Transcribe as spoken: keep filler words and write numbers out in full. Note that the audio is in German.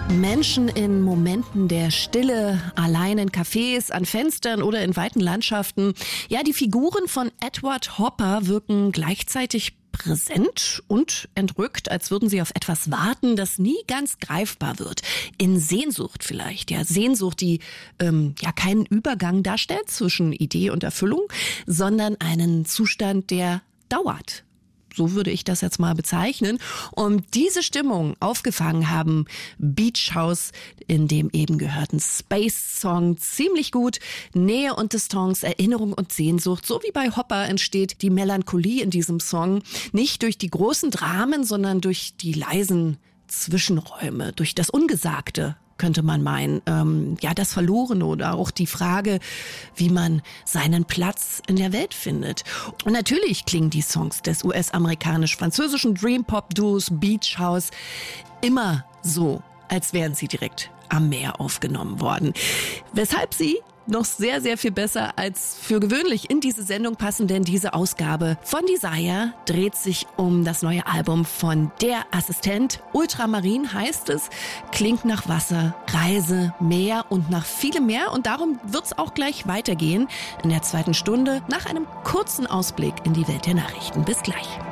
Menschen in Momenten der Stille, allein in Cafés, an Fenstern oder in weiten Landschaften. Ja, die Figuren von Edward Hopper wirken gleichzeitig präsent und entrückt, als würden sie auf etwas warten, das nie ganz greifbar wird. In Sehnsucht vielleicht, ja, Sehnsucht, die ähm, ja keinen Übergang darstellt zwischen Idee und Erfüllung, sondern einen Zustand, der dauert. So würde ich das jetzt mal bezeichnen. Und diese Stimmung aufgefangen haben Beach House in dem eben gehörten Space-Song ziemlich gut. Nähe und Distanz, Erinnerung und Sehnsucht. So wie bei Hopper entsteht die Melancholie in diesem Song nicht durch die großen Dramen, sondern durch die leisen Zwischenräume, durch das Ungesagte, könnte man meinen. Ähm, ja, das Verlorene oder auch die Frage, wie man seinen Platz in der Welt findet. Und natürlich klingen die Songs des U S-amerikanisch-französischen Dream-Pop-Duos Beach House immer so, als wären sie direkt am Meer aufgenommen worden. Weshalb sie noch sehr, sehr viel besser als für gewöhnlich in diese Sendung passen, denn diese Ausgabe von Desire dreht sich um das neue Album von Der Assistent. Ultramarin heißt es, klingt nach Wasser, Reise, Meer und nach vielem mehr. Und darum wird's auch gleich weitergehen in der zweiten Stunde nach einem kurzen Ausblick in die Welt der Nachrichten. Bis gleich.